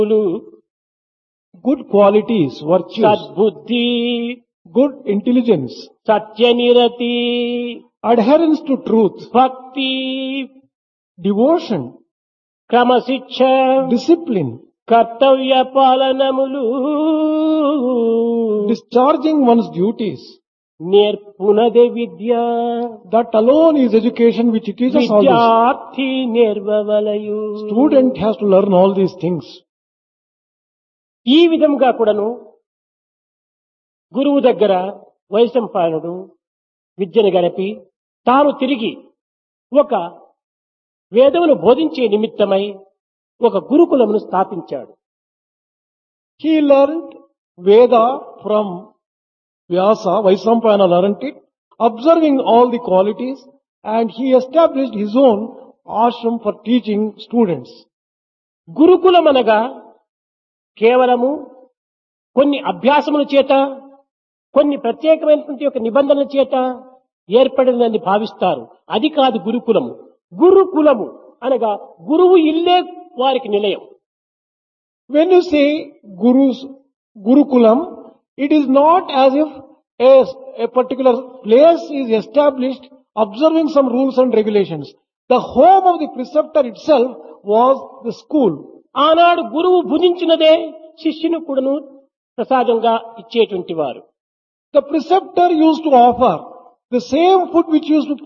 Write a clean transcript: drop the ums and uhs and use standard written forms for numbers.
good qualities, virtues, సద్బుద్ధి, good intelligence, సత్యనిరతి, adherence to truth, భక్తి, devotion, క్రమశిక్ష, discipline, కర్తవ్య పాలనములు discharging one's duties. నేర్పునదే Vidya. That alone is education which teaches all this. విద్యార్థి నేర్వవలయు. Student has to learn all these things. ఈ విధంగా కూడాను గురువు దగ్గర వైశంపాయనుడు విద్యను గడిపి తాను తిరిగి ఒక వేదమును బోధించే నిమిత్తమై ఒక గురుకులమును స్థాపించాడు. He learned Veda from Vyasa, Vaisampayana learned it, observing all the qualities, and he established his own ashram for teaching students. గురుకులం అనగా కేవలము కొన్ని అభ్యాసముల చేత, కొన్ని ప్రత్యేకమైనటువంటి ఒక నిబంధనల చేత ఏర్పడిందని భావిస్తారు. అది కాదు గురుకులము. గురుకులము అనగా గురువు ఇల్లే వారికి నిలయం. When you say Gurukulam, it is not as if a particular place is established observing some rules and regulations. The home of the preceptor itself was the school. ఆనాడు గురువు భుజించినదే శిష్యుని కూడాను ప్రసాదంగా ఇచ్చేటువంటి వారు. The preceptor used to offer the same food which used to